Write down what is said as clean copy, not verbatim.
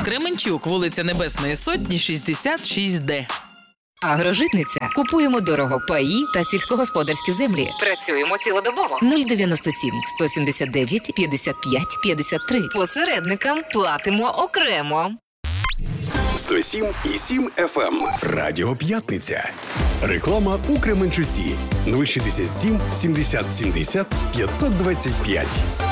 Кременчук, вулиця Небесної Сотні, 66Д. Агрожитниця. Купуємо дорого паї та сільськогосподарські землі. Працюємо цілодобово. 097 179 55 53. Посередникам платимо окремо. 107,7 FM. Радіо П'ятниця. Реклама у Кременчусі. 067 70 70 525.